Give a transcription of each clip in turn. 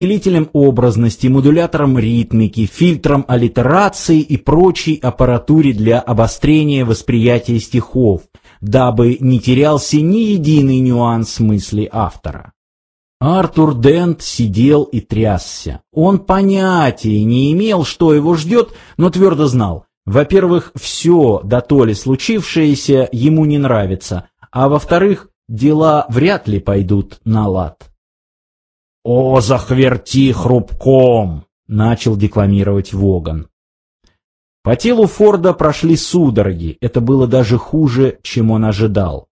усилителем образности, модулятором ритмики, фильтром аллитерации и прочей аппаратуре для обострения восприятия стихов, дабы не терялся ни единый нюанс мысли автора. Артур Дент сидел и трясся. Он понятия не имел, что его ждет, но твердо знал. Во-первых, все дотоле случившееся ему не нравится, а во-вторых, дела вряд ли пойдут на лад. «О, захверти хрупком!» — начал декламировать Воган. По телу Форда прошли судороги, это было даже хуже, чем он ожидал.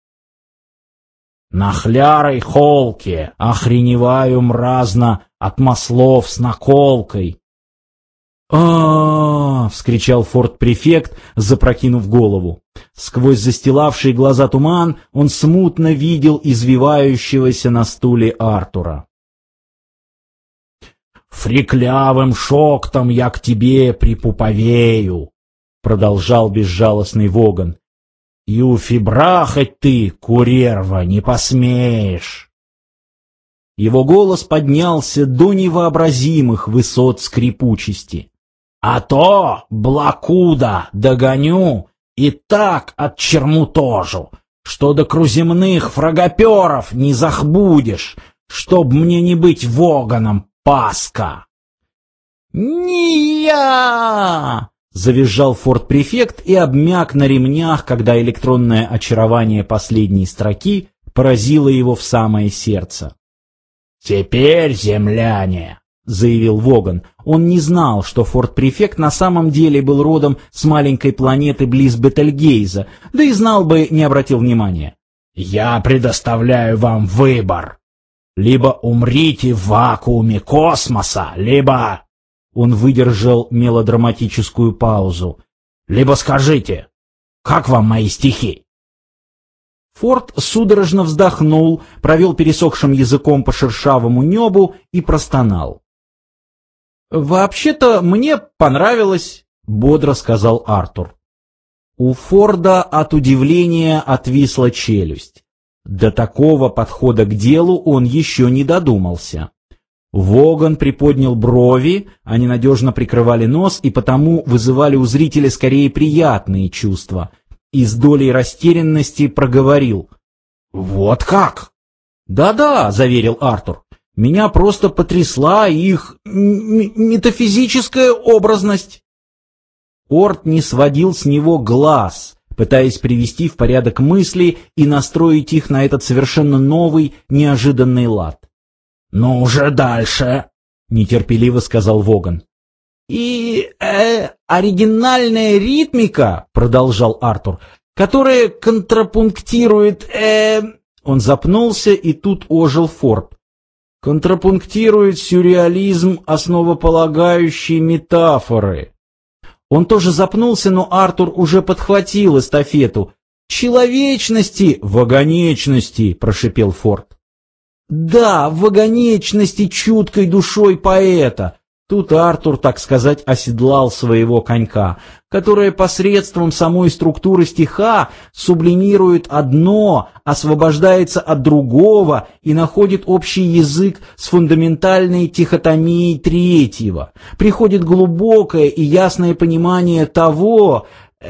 «На хлярой холке охреневаю мразно от маслов с наколкой». «А-а-а!» — вскричал форт-префект, запрокинув голову. Сквозь застилавший глаза туман он смутно видел извивающегося на стуле Артура. «Фриклявым шоктом я к тебе припуповею», — продолжал безжалостный Воган. «И уфибрахать ты, курерва, не посмеешь». Его голос поднялся до невообразимых высот скрипучести. «А то, блакуда, догоню и так отчермутожу, что до круземных фрагоперов не захбудешь, чтоб мне не быть Воганом, паска!» «Не я!» — завизжал форт-префект и обмяк на ремнях, когда электронное очарование последней строки поразило его в самое сердце. «Теперь, земляне!» — заявил Воган. Он не знал, что форт-префект на самом деле был родом с маленькой планеты близ Бетельгейза, да и знал бы, не обратил внимания. «Я предоставляю вам выбор. Либо умрите в вакууме космоса, либо...» Он выдержал мелодраматическую паузу. «Либо скажите, как вам мои стихи?» Форд судорожно вздохнул, провел пересохшим языком по шершавому небу и простонал. «Вообще-то мне понравилось», — бодро сказал Артур. У Форда от удивления отвисла челюсть. До такого подхода к делу он еще не додумался. Воган приподнял брови, они надежно прикрывали нос и потому вызывали у зрителя скорее приятные чувства, и с долей растерянности проговорил. «Вот как?» «Да-да», — заверил Артур, — «меня просто потрясла их метафизическая образность». Орт не сводил с него глаз, пытаясь привести в порядок мысли и настроить их на этот совершенно новый, неожиданный лад. «Ну уже дальше», — нетерпеливо сказал Воган. «И оригинальная ритмика», — продолжал Артур, — «которая контрапунктирует, Он запнулся, и тут ожил Форд. «Контрапунктирует сюрреализм основополагающей метафоры». Он тоже запнулся, но Артур уже подхватил эстафету. «Человечности, вагонечности», — прошипел Форд. «Да, вагонечности чуткой душой поэта». Тут Артур, так сказать, оседлал своего конька, которая посредством самой структуры стиха сублимирует одно, освобождается от другого и находит общий язык с фундаментальной дихотомией третьего. Приходит глубокое и ясное понимание того...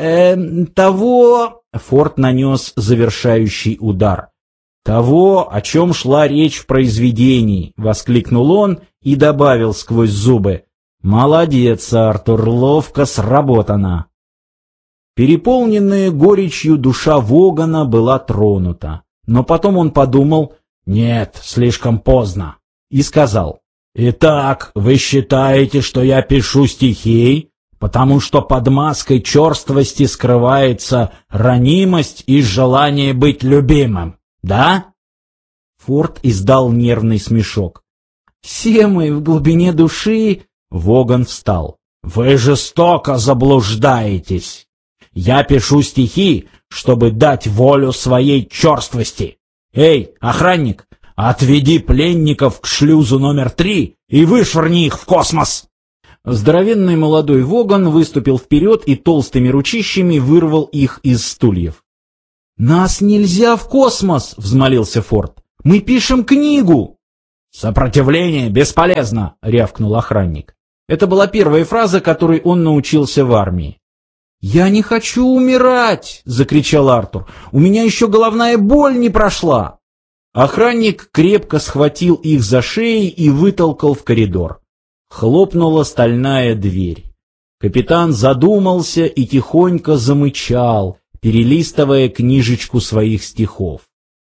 Форд нанес завершающий удар. «Того, о чем шла речь в произведении», — воскликнул он и добавил сквозь зубы. «Молодец, Артур, ловко сработано». Переполненная горечью душа Вогана была тронута, но потом он подумал: «Нет, слишком поздно», и сказал: «Итак, вы считаете, что я пишу стихи, потому что под маской черствости скрывается ранимость и желание быть любимым? Да?» Форд издал нервный смешок. «Все мы в глубине души...» Воган встал. «Вы жестоко заблуждаетесь. Я пишу стихи, чтобы дать волю своей черствости. Эй, охранник, отведи пленников к шлюзу номер 3 и вышвырни их в космос!» Здоровенный молодой Воган выступил вперед и толстыми ручищами вырвал их из стульев. «Нас нельзя в космос!» — взмолился Форд. «Мы пишем книгу!» «Сопротивление бесполезно!» — рявкнул охранник. Это была первая фраза, которой он научился в армии. «Я не хочу умирать!» — закричал Артур. «У меня еще головная боль не прошла!» Охранник крепко схватил их за шеи и вытолкал в коридор. Хлопнула стальная дверь. Капитан задумался и тихонько замычал, перелистывая книжечку своих стихов.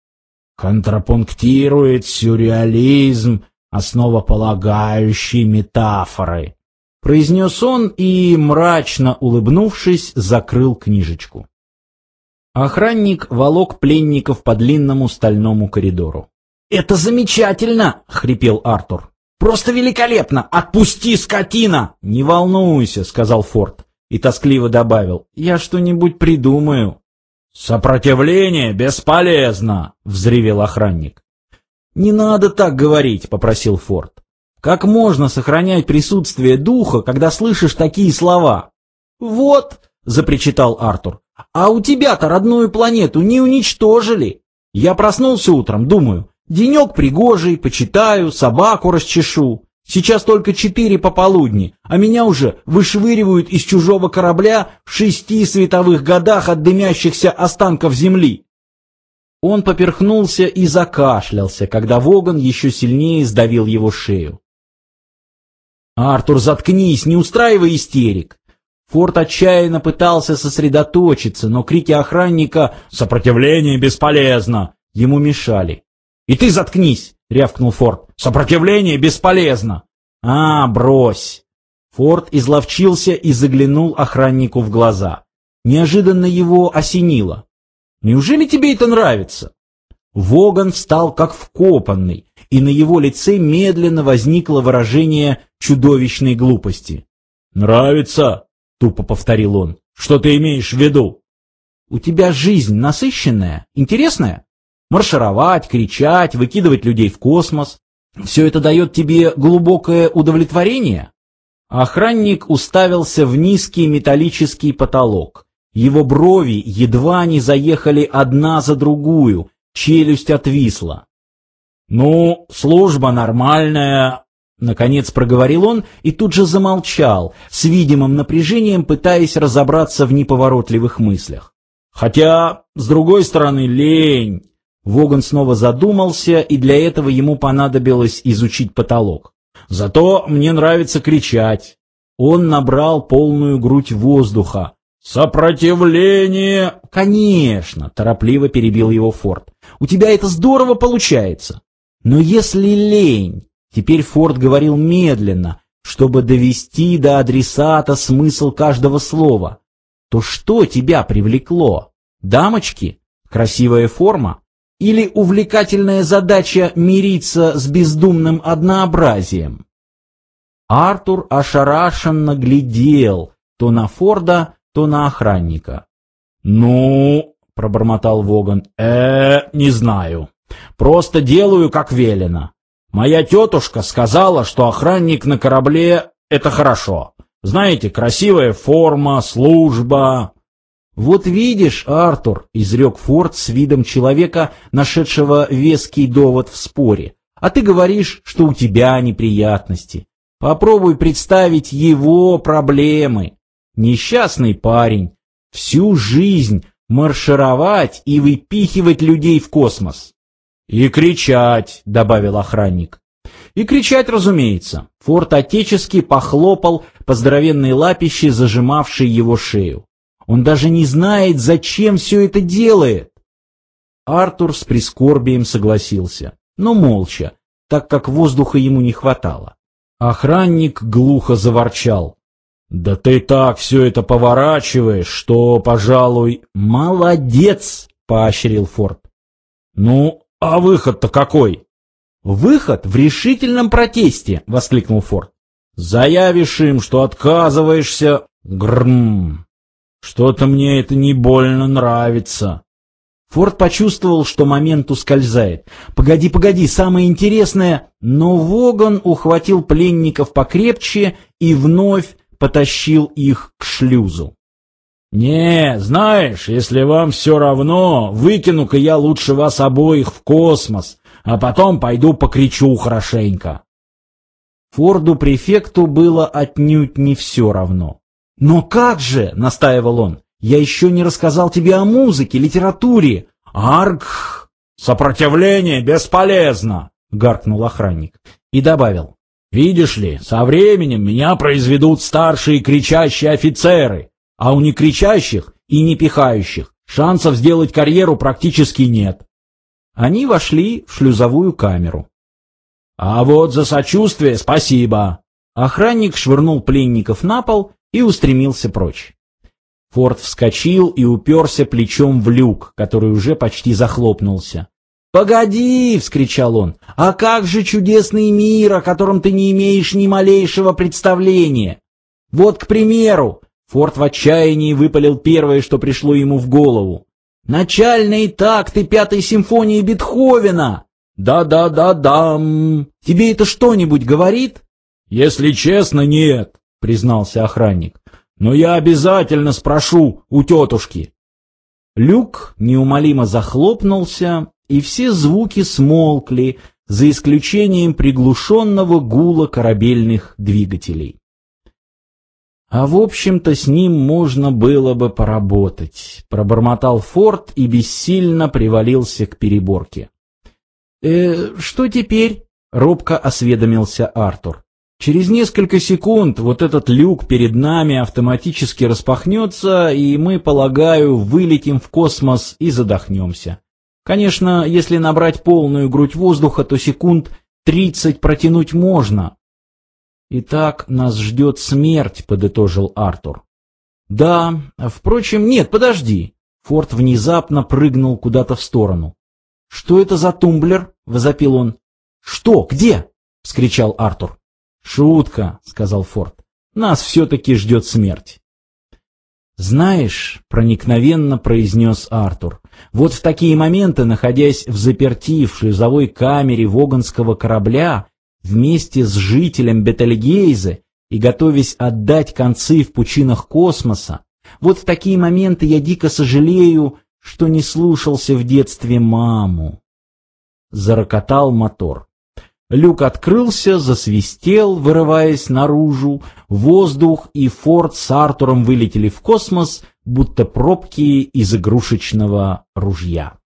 «Контрапунктирует сюрреализм, основополагающий метафоры», — произнес он и, мрачно улыбнувшись, закрыл книжечку. Охранник волок пленников по длинному стальному коридору. «Это замечательно!» — хрипел Артур. «Просто великолепно! Отпусти, скотина!» «Не волнуйся», — сказал Форд и тоскливо добавил. «Я что-нибудь придумаю». «Сопротивление бесполезно!» — взревел охранник. «Не надо так говорить», — попросил Форд. «Как можно сохранять присутствие духа, когда слышишь такие слова?» «Вот», — запричитал Артур, — «а у тебя-то родную планету не уничтожили. Я проснулся утром, думаю, денек пригожий, почитаю, собаку расчешу. Сейчас только 4 пополудни, а меня уже вышвыривают из чужого корабля в 6 световых годах от дымящихся останков Земли». Он поперхнулся и закашлялся, когда Воган еще сильнее сдавил его шею. «Артур, заткнись, не устраивай истерик!» Форд отчаянно пытался сосредоточиться, но крики охранника «Сопротивление бесполезно!» ему мешали. «И ты заткнись!» — рявкнул Форд. «Сопротивление бесполезно!» «А, брось!» Форд изловчился и заглянул охраннику в глаза. Неожиданно его осенило. «Неужели тебе это нравится?» Воган встал как вкопанный, и на его лице медленно возникло выражение чудовищной глупости. «Нравится?» — тупо повторил он. «Что ты имеешь в виду?» «У тебя жизнь насыщенная, интересная? Маршировать, кричать, выкидывать людей в космос. Все это дает тебе глубокое удовлетворение?» Охранник уставился в низкий металлический потолок. Его брови едва не заехали одна за другую, челюсть отвисла. «Ну, служба нормальная», — наконец проговорил он и тут же замолчал, с видимым напряжением пытаясь разобраться в неповоротливых мыслях. «Хотя, с другой стороны, лень». Воган снова задумался, и для этого ему понадобилось изучить потолок. «Зато мне нравится кричать». Он набрал полную грудь воздуха. «Сопротивление!» «Конечно!» — торопливо перебил его Форд. «У тебя это здорово получается. Но если лень...» Теперь Форд говорил медленно, чтобы довести до адресата смысл каждого слова. «То что тебя привлекло? Дамочки? Красивая форма? Или увлекательная задача мириться с бездумным однообразием?» Артур ошарашенно глядел то на Форда, то на охранника. «Ну...» — пробормотал Воган. Не знаю. Просто делаю, как велено. Моя тетушка сказала, что охранник на корабле — это хорошо. Знаете, красивая форма, служба...» «Вот видишь, Артур», — изрек Форд с видом человека, нашедшего веский довод в споре, «а ты говоришь, что у тебя неприятности. Попробуй представить его проблемы. Несчастный парень, всю жизнь маршировать и выпихивать людей в космос». «И кричать», — добавил охранник. «И кричать, разумеется». Форд отечески похлопал по здоровенной лапище, зажимавшей его шею. «Он даже не знает, зачем все это делает». Артур с прискорбием согласился, но молча, так как воздуха ему не хватало. Охранник глухо заворчал. «Да ты так все это поворачиваешь, что, пожалуй...» «Молодец!» — поощрил Форд. «Ну, а выход-то какой?» «Выход в решительном протесте!» — воскликнул Форд. «Заявишь им, что отказываешься...» «Грм! Что-то мне это не больно нравится». Форд почувствовал, что момент ускользает. «Погоди, погоди, самое интересное...» Но Воган ухватил пленников покрепче и вновь потащил их к шлюзу. «Не, знаешь, если вам все равно, выкину-ка я лучше вас обоих в космос, а потом пойду покричу хорошенько. Форду-префекту было отнюдь не все равно. «Но как же?» — настаивал он. «Я еще не рассказал тебе о музыке, литературе». «Арг! Сопротивление бесполезно!» — гаркнул охранник. И добавил. «Видишь ли, со временем меня произведут старшие кричащие офицеры, а у некричащих и не пихающих шансов сделать карьеру практически нет». Они вошли в шлюзовую камеру. «А вот за сочувствие спасибо!» Охранник швырнул пленников на пол и устремился прочь. Форд вскочил и уперся плечом в люк, который уже почти захлопнулся. «Погоди!» — вскричал он. «А как же чудесный мир, о котором ты не имеешь ни малейшего представления? Вот, к примеру...» Форд в отчаянии выпалил первое, что пришло ему в голову. «Начальные такты Пятой симфонии Бетховена!» «Да-да-да-дам!» «Тебе это что-нибудь говорит?» «Если честно, нет», — признался охранник. «Но я обязательно спрошу у тетушки». Люк неумолимо захлопнулся, и все звуки смолкли, за исключением приглушенного гула корабельных двигателей. «А в общем-то с ним можно было бы поработать», — пробормотал Форд и бессильно привалился к переборке. «Что теперь?» — робко осведомился Артур. «Через несколько секунд вот этот люк перед нами автоматически распахнется, и мы, полагаю, вылетим в космос и задохнемся. Конечно, если набрать полную грудь воздуха, то секунд 30 протянуть можно». «Итак, нас ждет смерть», — подытожил Артур. «Да, впрочем, нет, подожди». Форд внезапно прыгнул куда-то в сторону. «Что это за тумблер?» — возопил он. «Что? Где?» — вскричал Артур. «Шутка», — сказал Форд. «Нас все-таки ждет смерть». «Знаешь», — проникновенно произнес Артур, «вот в такие моменты, находясь в заперти в шлюзовой камере вогонского корабля, вместе с жителем Бетельгейзе и готовясь отдать концы в пучинах космоса, вот в такие моменты я дико сожалею, что не слушался в детстве маму». Зарокотал мотор. Люк открылся, засвистел, вырываясь наружу, воздух, и Форд с Артуром вылетели в космос, будто пробки из игрушечного ружья.